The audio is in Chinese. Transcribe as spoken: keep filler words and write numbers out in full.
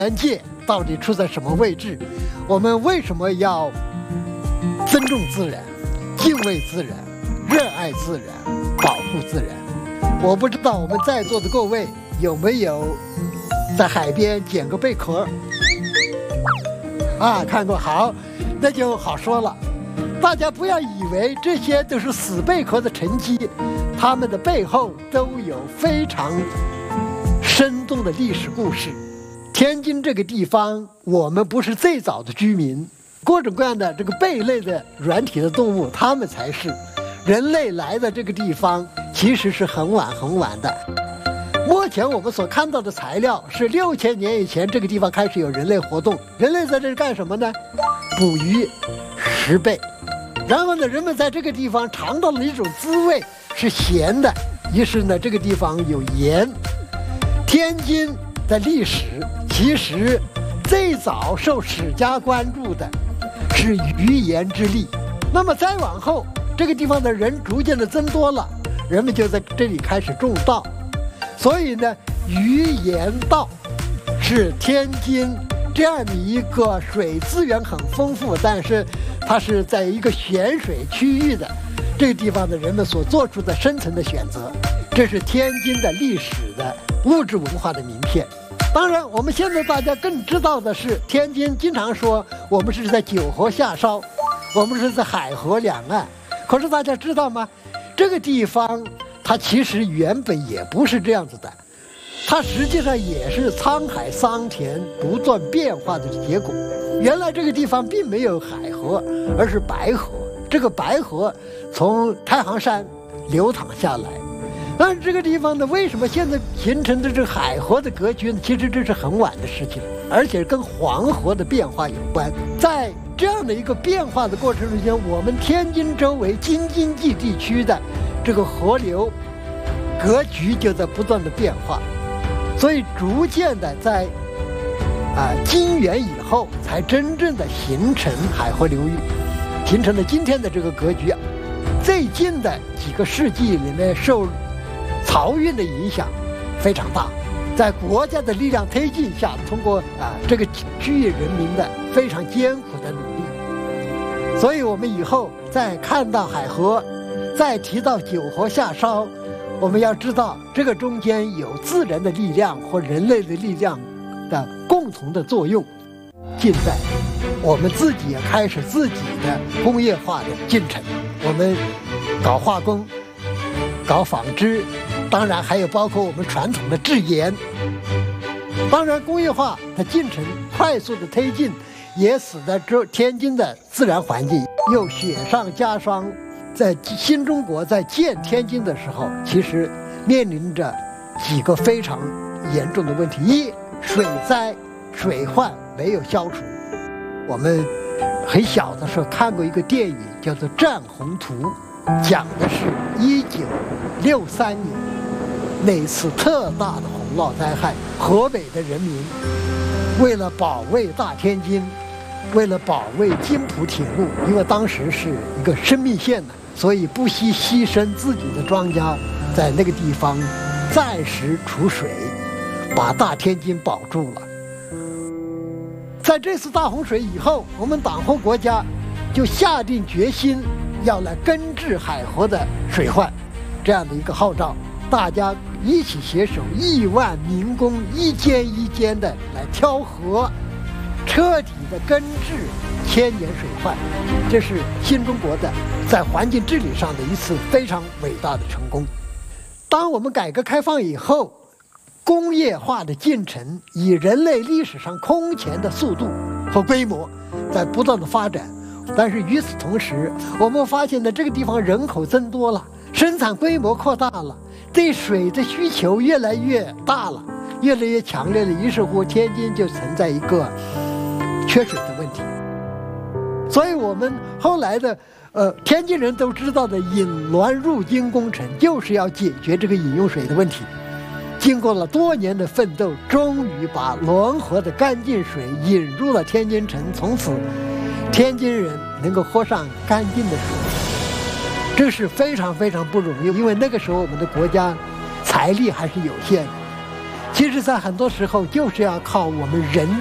然界到底处在什么位置？我们为什么要尊重自然、敬畏自然、热爱自然、保护自然？我不知道我们在座的各位有没有在海边捡个贝壳啊？看过，好，那就好说了。大家不要以为这些都是死贝壳的沉积，它们的背后都有非常生动的历史故事。天津这个地方，我们不是最早的居民，各种各样的这个贝类的软体的动物，它们才是。人类来的这个地方其实是很晚很晚的。目前我们所看到的材料是六千年以前这个地方开始有人类活动。人类在这里干什么呢？捕鱼、食贝。然后呢，人们在这个地方尝到了一种滋味，是咸的。于是呢，这个地方有盐。天津的历史其实最早受史家关注的是鱼盐之力。那么再往后，这个地方的人逐渐的增多了，人们就在这里开始种稻。所以呢，鱼盐稻是天津这样的一个水资源很丰富，但是它是在一个咸水区域的这个地方的人们所做出的生存的选择。这是天津的历史的物质文化的名片。当然，我们现在大家更知道的是，天津经常说我们是在九河下梢，我们是在海河两岸。可是大家知道吗？这个地方它其实原本也不是这样子的，它实际上也是沧海桑田不断变化的结果。原来这个地方并没有海河，而是白河。这个白河从太行山流淌下来。但是这个地方呢，为什么现在形成的这个海河的格局呢？其实这是很晚的事情，而且跟黄河的变化有关。在这样的一个变化的过程中间，我们天津周围京津冀地区的这个河流格局就在不断的变化，所以逐渐的在啊金元以后，才真正的形成海河流域，形成了今天的这个格局。最近的几个世纪里面，受漕运的影响非常大，在国家的力量推进下，通过啊这个区域人民的非常艰苦的努力，所以我们以后再看到海河，再提到九河下梢，我们要知道这个中间有自然的力量或人类的力量的共同的作用。现在我们自己也开始自己的工业化的进程，我们搞化工，搞纺织，当然还有包括我们传统的制盐。当然工业化的进程快速的推进，也使得这天津的自然环境又雪上加霜。在新中国在建天津的时候，其实面临着几个非常严重的问题：一，水灾水患没有消除。我们很小的时候看过一个电影叫做《战洪图》，讲的是一九六三年那次特大的洪涝灾害，河北的人民为了保卫大天津，为了保卫津浦铁路，因为当时是一个生命线呢，所以不惜牺牲自己的庄稼，在那个地方暂时储水，把大天津保住了。在这次大洪水以后，我们党和国家就下定决心要来根治海河的水患，这样的一个号召，大家一起携手，亿万民工一间一间的来挑河，彻底的根治千年水患。这是新中国的在环境治理上的一次非常伟大的成功。当我们改革开放以后，工业化的进程以人类历史上空前的速度和规模在不断的发展。但是与此同时，我们发现呢，这个地方人口增多了，生产规模扩大了，对水的需求越来越大了，越来越强烈了。于是乎，天津就存在一个缺水的问题。所以我们后来的呃，天津人都知道的引滦入京工程，就是要解决这个饮用水的问题。经过了多年的奋斗，终于把滦河的干净水引入了天津城，从此天津人能够喝上干净的水，这是非常非常不容易。因为那个时候我们的国家财力还是有限的， 其实，在很多时候就是要靠我们人